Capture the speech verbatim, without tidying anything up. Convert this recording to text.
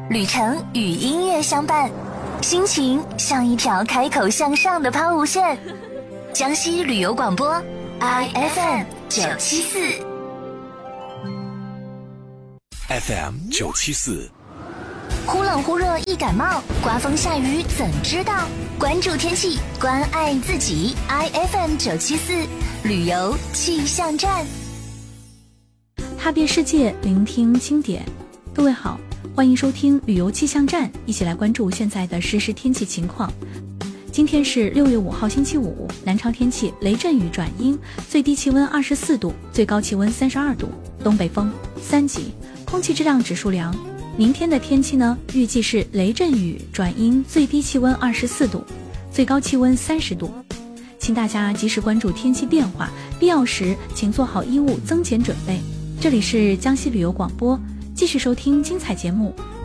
旅程与音乐相伴，心情像一条开口向上的抛物线。江西旅游广播 I F M 九七四 F M 九七四， 忽冷忽热易感冒，刮风下雨怎知道？关注天气，关爱自己。I F M 九七四旅游气象站， 踏遍世界，聆听经典。各位好，欢迎收听旅游气象站，一起来关注现在的实时天气情况。今天是六月五号星期五，南昌天气雷阵雨转阴，最低气温二十四度，最高气温三十二度，东北风三级，空气质量指数良。明天的天气呢，预计是雷阵雨转阴，最低气温二十四度，最高气温三十度。请大家及时关注天气变化，必要时请做好衣物增减准备。这里是江西旅游广播，继续收听精彩节目，